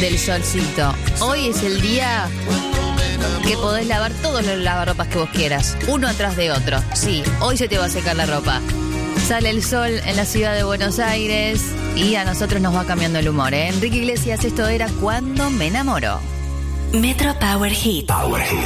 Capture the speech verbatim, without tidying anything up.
del solcito. Hoy es el día que podés lavar todos los lavarropas que vos quieras, uno atrás de otro. Sí, hoy se te va a secar la ropa. Sale el sol en la ciudad de Buenos Aires y a nosotros nos va cambiando el humor, ¿eh? Enrique Iglesias, esto era Cuando me enamoro. Metro Power Hit. Power Hit.